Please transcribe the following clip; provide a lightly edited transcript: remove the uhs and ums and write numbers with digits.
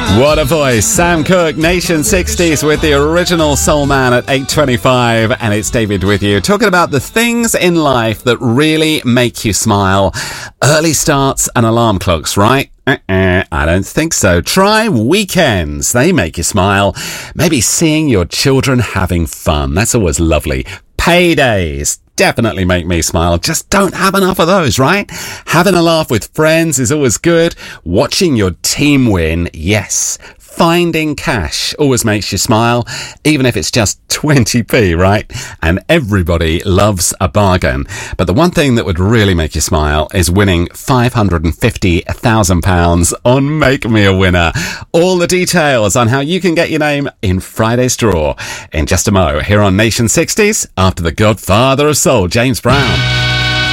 What a voice. Sam Cooke, Nation 60s with the original Soul Man at 8:25, and it's David with you, talking about the things in life that really make you smile. Early starts and alarm clocks, right? I don't think so. Try weekends. They make you smile. Maybe seeing your children having fun. That's always lovely. Paydays definitely make me smile. Just don't have enough of those, right? Having a laugh with friends is always good. Watching your team win, yes. Finding cash always makes you smile, even if it's just 20p, right? And everybody loves a bargain. But the one thing that would really make you smile is winning £550,000 on Make Me a Winner. All the details on how you can get your name in Friday's draw in just a mo here on Nation 60s after the Godfather of Soul, James Brown.